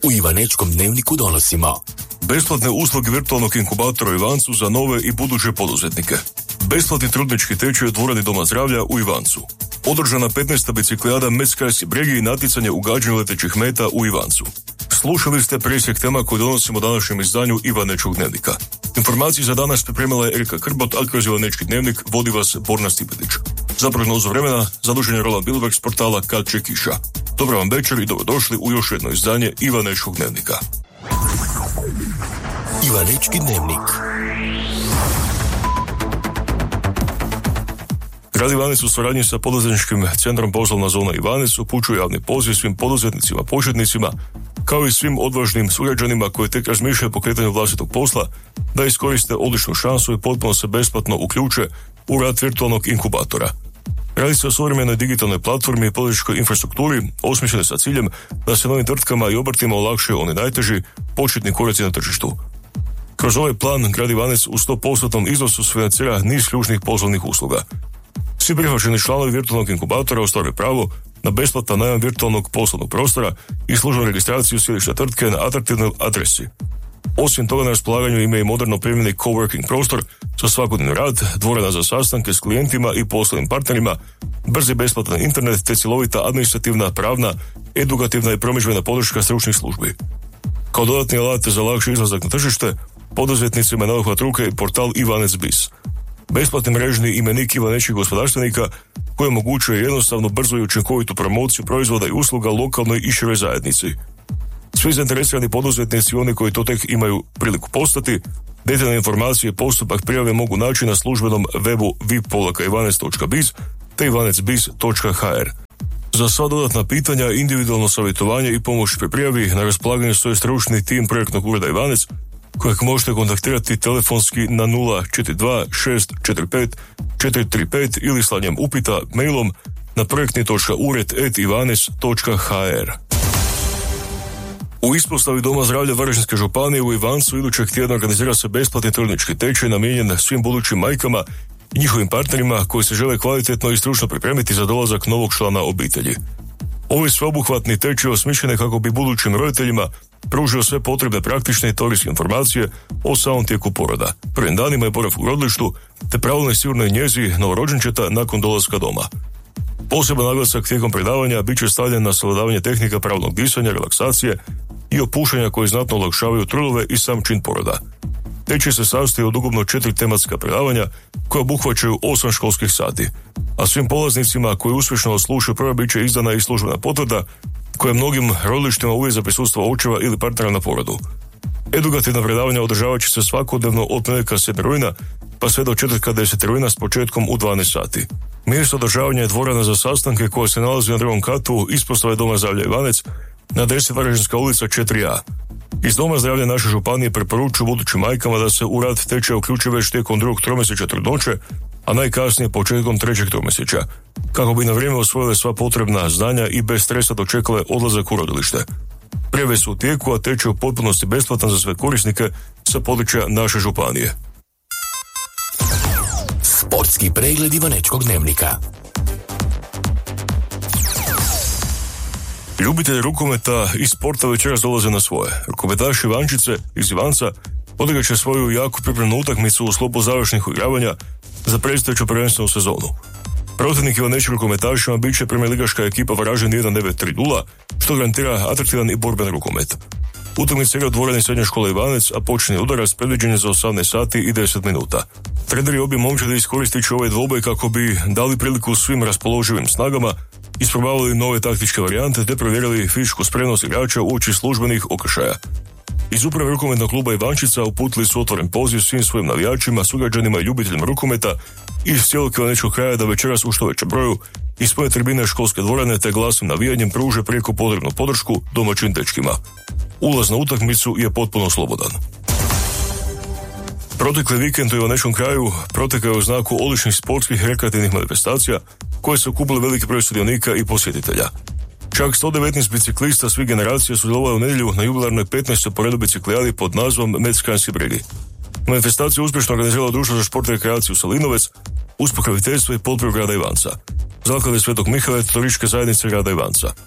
U Ivanečkom dnevniku donosimo besplatne usluge virtualnog inkubatora u Ivancu za nove i buduće poduzetnike. Besplatni trudnički tečaj u dvorani Doma zdravlja u Ivancu. Održana 15. biciklijada Medskarski bregi i natjecanje u gađanju letećih meta u Ivancu. Slušali ste presjek tema koji donosimo današnjem izdanju Ivanečkog dnevnika. Informacije za danas pripremila je Erika Krbot, a kroz Ivanečki dnevnik vodi vas Borna Stipetić. Za prognozu vremena zadužen je Roland Bilberg s portala Kad će kiša. Dobro vam večer i dobrodošli u još jedno izdanje Ivanečkog dnevnika. Ivanečki dnevnik. Grad Ivanec u suradnji sa poduzetničkim centrom Poslovna zona Ivanec upućuje javni poziv svim poduzetnicima, početnicima, kao i svim odvažnim sugrađanima koji tek razmišljaju o pokretanju vlastitog posla, da iskoriste odličnu šansu i potpuno se besplatno uključe u rad virtualnog inkubatora. Radi se o suvremenoj digitalnoj platformi i poduzetničkoj infrastrukturi osmišljene sa ciljem da se novim tvrtkama i obrtima olakšaju oni najteži početni koraci na tržištu. Kroz ovaj plan Grad Ivanec u 100% iznosu financira niz ključnih poslovnih usluga. Svi prihvaćeni članovi virtualnog inkubatora ostvaruju pravo na besplatan najam virtualnog poslovnog prostora i službenu registraciju sjedišta tvrtke na atraktivnoj adresi. Osim toga na raspolaganju ima i moderno opremljeni coworking prostor za svakodnevni rad, dvorana za sastanke s klijentima i poslovnim partnerima, brzi besplatan internet te cjelovita administrativna, pravna, edukativna i promidžbena podrška stručnih službi. Kao dodatni alat za lakši izlazak na tržište, poduzetnicima je na uhvat ruke portal Ivanec Biz. Besplatni mrežni imenik ivanečkih gospodarstvenika koji omogućuje jednostavno, brzo i učinkovitu promociju proizvoda i usluga lokalnoj i široj zajednici. Svi zainteresirani poduzetnici i oni koji to tek imaju priliku postati, detaljne informacije i postupak prijave mogu naći na službenom webu vip-ivanec.biz te ivanecbiz.hr. Za sva dodatna pitanja, individualno savjetovanje i pomoć pri prijavi na raspolaganju stoji stručni tim projektnog ureda Ivanec, kojeg možete kontaktirati telefonski na 042 645 435 ili slanjem upita mailom na projektni.ured@ivanec.hr. U ispostavi Doma zdravlja Varaždinske županije u Ivancu idućeg tjedna organizira se besplatni trudnički tečaj namijenjen svim budućim majkama i njihovim partnerima koji se žele kvalitetno i stručno pripremiti za dolazak novog člana obitelji. Ovaj sveobuhvatni tečaj osmišljen je kako bi budućim roditeljima pružio sve potrebne praktične i teorijske informacije o samom tijeku poroda, prvim danima i boravku u rodilištu, te pravilnoj sigurnoj njezi novorođenčeta nakon dolaska doma. Poseban naglasak tijekom predavanja bit će stavljen na savladavanje tehnika pravilnog disanja, relaksacije i opuštanja koji znatno olakšavaju trudove i sam čin poroda. Tečaj se sastoji od ukupno 4 tematska predavanja koja obuhvaćaju 8 školskih sati, a svim polaznicima koji uspješno odslušaju prva bit će izdana i službena potvrda koja je mnogim rodilištima uvjet za prisustvo očeva ili partnera na porodu. Edukativna predavanja održavat će se svakodnevno od ponedjeljka 7. rujna pa sve do četvrtka 10. rujna s početkom u 12 sati. Mjesto održavanja je dvorana za sastanke koja se nalazi na drugom katu ispostave Doma zdravlja Ivanec na adresi Varaždinska ulica 4A. Iz Doma zdravlja naše županije preporučuju budućim majkama da se u rad tečaja uključe već tijekom drugog tromjesečja trudnoće, a najkasnije početkom trećeg tromjesečja, kako bi na vrijeme osvojile sva potrebna znanja i bez stresa dočekale odlazak u rodilište. Prijave su u tijeku, a tečaj u potpunosti besplatan za sve korisnike sa područja naše županije. Sportski pregled Ivanečkog dnevnika. Ljubitelji rukometa i sporta večeras dolaze na svoje. Rukometaši Ivančice iz Ivanca odigrat će svoju jako pripremnu utakmicu u sklopu završnih igravanja za predstojeću prvenstvenu sezonu. Protivnik Ivanečkim rukometašima bit će premijerligaška ekipa Varaždin 1930, što garantira atraktivan i borben rukomet. Utakmica igra u dvorani srednje škole Ivanec, a počinje udarac predviđen je za 18 sati i 10 minuta. Treneri obje momčadi iskoristit će ovaj dvoboj kako bi dali priliku svim raspoloživim snagama, isprobavali nove taktičke varijante te provjerili fizičku spremnost igrača uoči službenih okršaja. Iz uprave rukometnog kluba Ivančica uputili su otvoren poziv svim svojim navijačima, sugrađanima i ljubiteljima rukometa iz cijelog ivanečkog kraja da večeras u što većem broju ispune tribine školske dvorane te glasnim navijanjem pruže prijeko potrebnu podršku domaćim dečkima. Ulaz na utakmicu je potpuno slobodan. Protekli vikend u ivanečkom kraju protekao je u znaku odličnih sportskih i rekreativnih manifestacija koje su okupili veliki broj sudionika i posjetitelja. Čak 119 biciklista svih generacija sudjelovalo u nedjelju na jubilarnoj 15. po redu biciklijadi pod nazvom Medskarski bregi. Manifestaciju uspješno organiziralo Društvo za šport i rekreaciju Salinovec uz pokroviteljstvo i potporu grada Ivanca, Zaklade Svetog Mihaela te turističke zajednice grada Ivanca.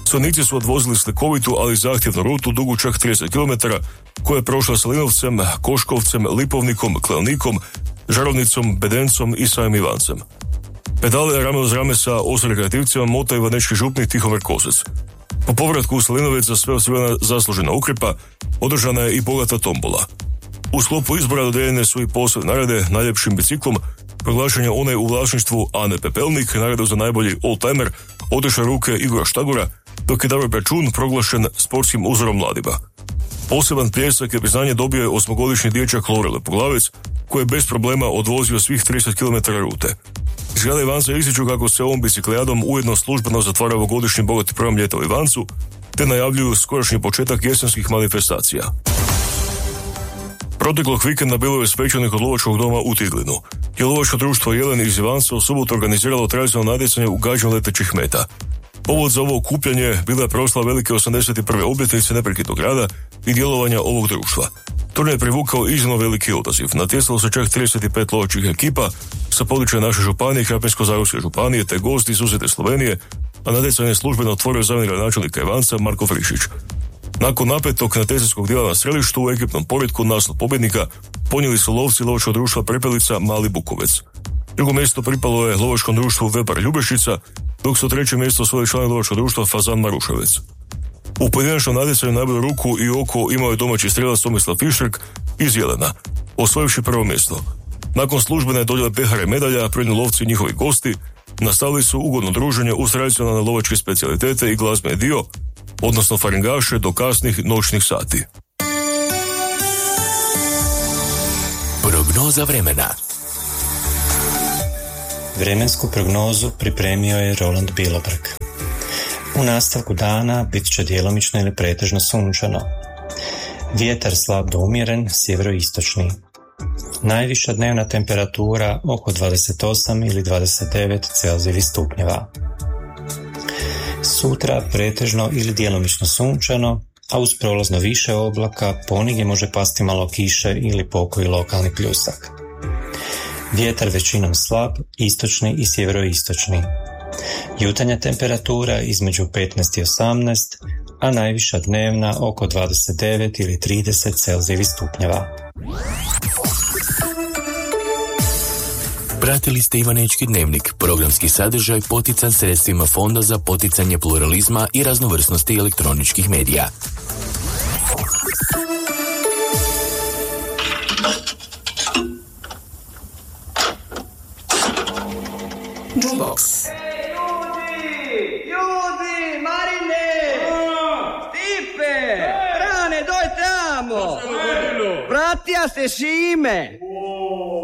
Sudionici su odvozili slikovitu, ali zahtjevnu rutu dugu čak 30 km, koja je prošla Salinovcem, Koškovcem, Lipovnikom, Kleonikom, Žarovnicom, Bedencom i samim Ivancem. Pedale rame uz rame sa rekreativcima mota Ivanečki župnik Tihomir Kosec. Po povratku u Salinovec za sve osigurana zaslužena ukrepa, održana je i bogata tombola. U sklopu izbora dodijeljene su i posebne nagrade najljepšim biciklom, proglašenja one u vlasništvu Ane Pepelnik, nagradu za najbolji oldtimer, odeša ruke Igora Štagora, dok je Davor Pečun proglašen sportskim uzorom mladima. Poseban pljesak i priznanje dobio je 8-godišnji dječak Lovre Lepoglavec, koji je bez problema odvozio svih 30 km rute. Iz grada Ivanca ističu kako se ovom biciklijadom ujedno službeno zatvara ovogodišnji bogati program ljeta u Ivancu, te najavljuju skorašnji početak jesenskih manifestacija. Proteklog vikenda bilo je svečanih od lovačkog doma u Tiglinu. Lovačko društvo Jelen iz Ivanca u subotu organiziralo tradicionalno natjecanje u gađanju letećih meta. Povod za ovo okupljanje bila je proslava velike 81. obljetnice neprekidnog rada i djelovanja ovog društva. Turnir je privukao iznimno veliki odaziv. Natjecalo se čak 35 lovačkih ekipa sa područja naše županije, Krapinsko-zagorske županije, te gosti iz susjedne Slovenije, a natjecanje je službeno otvorio zamjenik gradonačelnika Ivanca Marko Frišić. Nakon napetog natjecateljskog dijela na strelištu u ekipnom poretku naslov pobjednika ponijeli su lovci lovačkog društva Prepelica Mali Bukovec. Drugo mjesto pripalo je lovačkom društvu Vebar Ljubešica, dok su treće mjesto osvojili članovi lovačkog društva Fazan Maruševec. U pojedinačnom natjecanju najbolju ruku i oko imao je domaći strelac Tomislav Fištrk iz Jelena, osvojivši prvo mjesto. Nakon službene dodjele pehara i medalja, prednji lovci i njihovi gosti nastavili su ugodno druženje uz tradicionalne lovačke specijalitete i glazbeni dio, odnosno faringaše do kasnih noćnih sati. Prognoza vremena. Vremensku prognozu pripremio je Roland Bilobrg. U nastavku dana bit će djelomično ili pretežno sunčano. Vjetar slab do umjeren, sjeveroistočni. Najviša dnevna temperatura oko 28 ili 29 Celzijevih stupnjeva. Sutra pretežno ili djelomično sunčano, a uz prolazno više oblaka ponegdje može pasti malo kiše ili pokoji lokalni pljusak. Vjetar većinom slab, istočni i sjeveroistočni. Jutarnja temperatura između 15 i 18, a najviša dnevna oko 29 ili 30 Celzijevih stupnjeva. Pratili ste Ivanečki dnevnik, programski sadržaj potican sredstvima Fonda za poticanje pluralizma i raznovrsnosti elektroničkih medija. Jukebox. Ljudi, Marine! Stipe! Rane, doj tamo! Bratija se Šime!